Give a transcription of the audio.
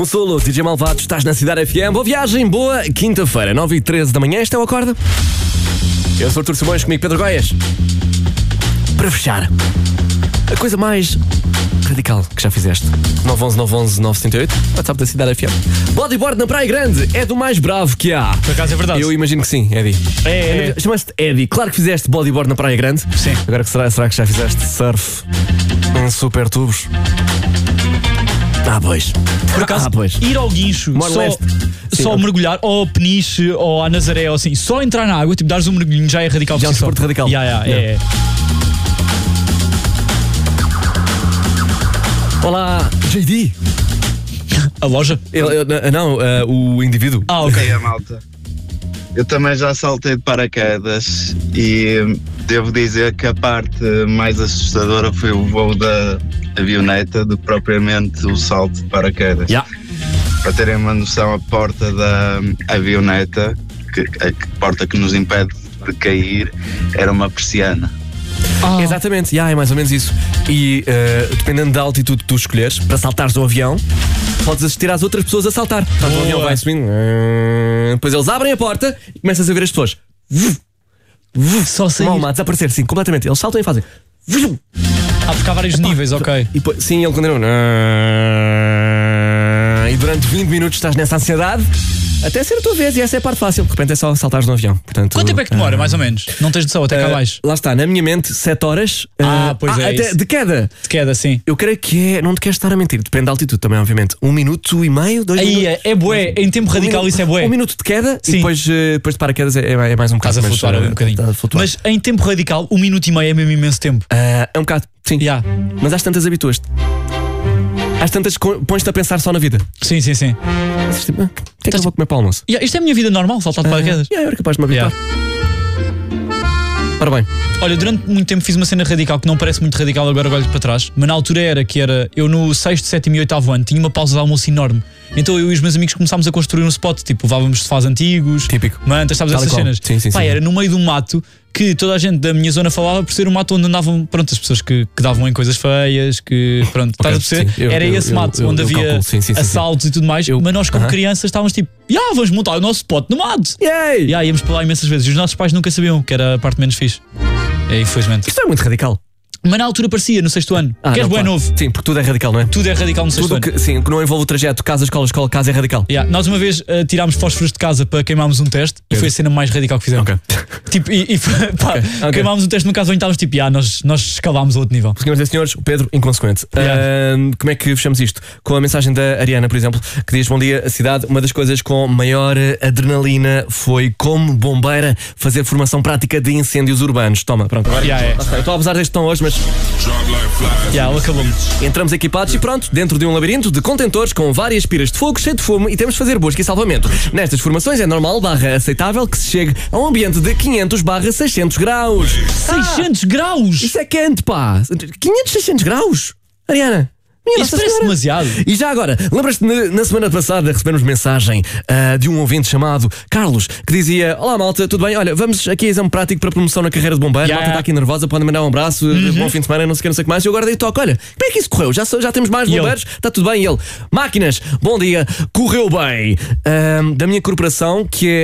Um solo, DJ Malvado, estás na Cidade FM. Boa viagem, boa quinta-feira, 9h13 da manhã. Este é o Acorda. Eu sou o Artur Simões, comigo Pedro Goias. Para fechar, a coisa mais radical que já fizeste. 911-911-978, WhatsApp da Cidade FM. Bodyboard na Praia Grande é do mais bravo que há. Por acaso é verdade. Eu imagino que sim, Eddie. Chama-se Eddie. Claro que fizeste bodyboard na Praia Grande. Sim. Agora que será que já fizeste surf em super tubos? Pois. Por acaso, ir ao guincho, só mergulhar, ou Peniche, ou à Nazaré, ou assim, só entrar na água, tipo, dares um mergulhinho já é radical. Já é um desporto radical. É. Olá, JD. A loja? Não, o indivíduo. Ok. E a malta. Eu também já saltei de paraquedas e devo dizer que a parte mais assustadora foi o voo da avioneta do que propriamente o salto de paraquedas. Para terem uma noção, a porta da avioneta, a porta que nos impede de cair, era uma persiana. Exatamente, é mais ou menos isso. E dependendo da altitude que tu escolheres, para saltares do avião, podes assistir às outras pessoas a saltar. Então, o avião vai subindo, depois eles abrem a porta e começas a ver as pessoas Só sair. a desaparecer, sim, completamente. Eles saltam e fazem. Porque há vários níveis, ok. E depois, sim, ele continua. E durante 20 minutos estás nessa ansiedade até ser a tua vez, e essa é a parte fácil. De repente é só saltares no avião. Portanto, Quanto tempo é que demora, mais ou menos? Não tens noção, até cá abaixo. Lá está, na minha mente, 7 horas. Pois é até isso. de queda. De queda, sim. Eu creio que é. Não te queres estar a mentir. Depende da altitude também, obviamente. 1 minuto e meio, 2 Aí minutos. é bué, em tempo radical isso é bué. 1 minuto de queda. Sim. E depois de paraquedas é mais um bocado. Estás a flutuar ali um bocadinho. Estás a flutuar. Mas em tempo radical, 1 minuto e meio é mesmo imenso tempo. É um bocado, sim. Mas às tantas habituas-te. Às tantas pões-te a pensar só na vida. Sim. O que é que eu vou comer para o almoço? Isto é a minha vida normal, saltar de paraquedas. Eu era capaz de me habituar. Ora bem. Olha, durante muito tempo fiz uma cena radical que não parece muito radical, agora olho para trás, mas na altura era eu no 6º, 7º e 8º ano tinha uma pausa de almoço enorme. Então eu e os meus amigos começámos a construir um spot, tipo, levávamos sofás antigos, típico, mantas, sabes, essas cenas. Sim. Era no meio de um mato que toda a gente da minha zona falava por ser um mato onde andavam, as pessoas que davam em coisas feias, que, estás a perceber? Era esse mato onde havia assaltos e tudo mais, mas nós como crianças estávamos tipo, vamos montar o nosso spot no mato. Íamos para lá imensas vezes, e os nossos pais nunca sabiam, que era a parte menos fixe. Infelizmente. Isto é muito radical. Mas na altura parecia, no 6º ano. Que és bué novo. Sim, porque tudo é radical, não é? Tudo é radical no 6º ano. Sim, que não envolve o trajeto casa, escola, casa é radical. Nós uma vez tirámos fósforos de casa para queimarmos um teste e foi a cena mais radical que fizemos. Tipo, queimámos um teste no caso onde estávamos tipo, nós escalámos a outro nível. Senhoras e senhores, o Pedro, inconsequente. Como é que fechamos isto? Com a mensagem da Ariana, por exemplo, que diz: bom dia, a cidade. Uma das coisas com maior adrenalina foi, como bombeira, fazer formação prática de incêndios urbanos. Toma, pronto. Agora eu estou a abusar deste tom hoje, mas ele acabou-me. Entramos equipados e pronto, dentro de um labirinto de contentores com várias piras de fogo, cheio de fumo, e temos de fazer busca e salvamento. Nestas formações é normal / aceitável que se chegue a um ambiente de 500 / 600 graus. 600 graus? Isso é quente, pá. 500, 600 graus? Ariana, isso parece demasiado. E já agora, lembras-te na semana passada recebemos mensagem de um ouvinte chamado Carlos, que dizia: olá malta, tudo bem? Olha, vamos aqui a exame prático para promoção na carreira de bombeiro. A malta está aqui nervosa, podem mandar um abraço, bom fim de semana, não sei o que mais. E eu agora dei toque: olha, como é que isso correu? Já temos mais bombeiros? Está tudo bem? E ele: máquinas, bom dia, correu bem. Da minha corporação, que é